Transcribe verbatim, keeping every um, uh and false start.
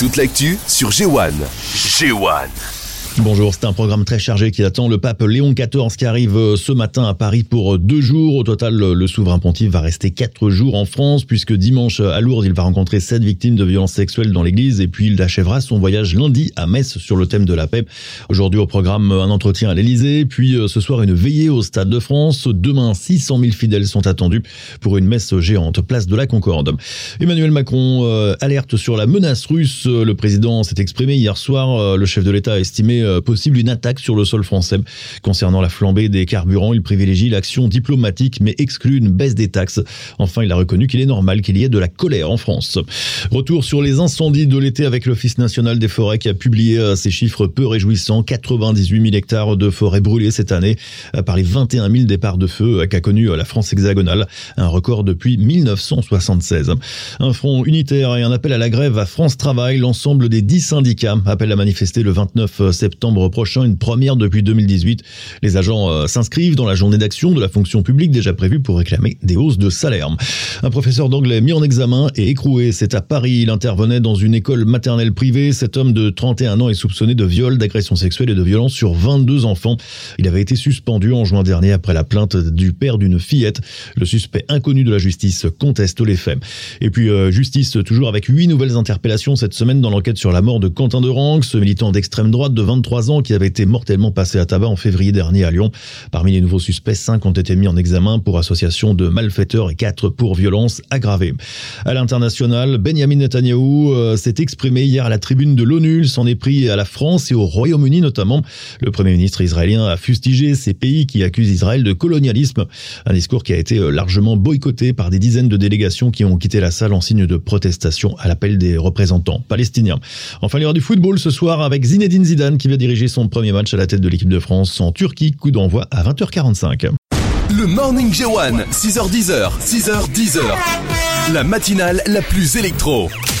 Toute l'actu sur G un. G un. Bonjour, c'est un programme très chargé qui attend le pape Léon quatorze qui arrive ce matin à Paris pour deux jours. Au total, le souverain pontife va rester quatre jours en France puisque dimanche à Lourdes, il va rencontrer sept victimes de violences sexuelles dans l'église et puis il achèvera son voyage lundi à Metz sur le thème de la paix. Aujourd'hui au programme, un entretien à l'Élysée, puis ce soir une veillée au Stade de France. Demain, six cent mille fidèles sont attendus pour une messe géante, place de la Concorde. Emmanuel Macron euh, alerte sur la menace russe. Le président s'est exprimé hier soir. Euh, le chef de l'État a estimé possible une attaque sur le sol français. Concernant la flambée des carburants, il privilégie l'action diplomatique mais exclut une baisse des taxes. Enfin, il a reconnu qu'il est normal qu'il y ait de la colère en France. Retour sur les incendies de l'été avec l'Office national des forêts qui a publié ces chiffres peu réjouissants. quatre-vingt-dix-huit mille hectares de forêts brûlées cette année par les vingt et un mille départs de feu qu'a connu la France hexagonale. Un record depuis mille neuf cent soixante-seize. Un front unitaire et un appel à la grève à France Travail. L'ensemble des dix syndicats appellent à manifester le vingt-neuf septembre prochain, une première depuis deux mille dix-huit. Les agents euh, s'inscrivent dans la journée d'action de la fonction publique déjà prévue pour réclamer des hausses de salaire. Un professeur d'anglais mis en examen et écroué, c'est à Paris. Il intervenait dans une école maternelle privée. Cet homme de trente et un ans est soupçonné de viol, d'agression sexuelle et de violence sur vingt-deux enfants. Il avait été suspendu en juin dernier après la plainte du père d'une fillette. Le suspect inconnu de la justice conteste les faits. Et puis euh, justice toujours avec huit nouvelles interpellations cette semaine dans l'enquête sur la mort de Quentin Derangue, ce militant d'extrême droite de vingt-trois ans qui avait été mortellement passé à tabac en février dernier à Lyon. Parmi les nouveaux suspects, cinq ont été mis en examen pour association de malfaiteurs et quatre pour violence aggravée. À l'international, Benjamin Netanyahou euh, s'est exprimé hier à la tribune de l'ONU. Il s'en est pris à la France et au Royaume-Uni notamment. Le Premier ministre israélien a fustigé ces pays qui accusent Israël de colonialisme. Un discours qui a été largement boycotté par des dizaines de délégations qui ont quitté la salle en signe de protestation à l'appel des représentants palestiniens. Enfin, il y aura du football ce soir avec Zinedine Zidane qui va diriger son premier match à la tête de l'équipe de France en Turquie. Coup d'envoi à vingt heures quarante-cinq. Le Morning G un, six heures dix, six heures dix. La matinale la plus électro.